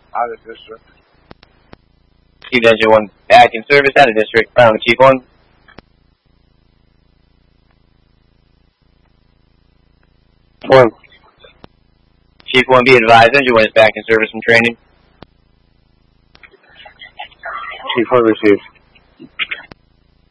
Out of district. Chief Engine 1 back in service out of district. Ground with Chief 1. Chief 1 be advised, Engine 1 is back in service and training. Chief 1 received.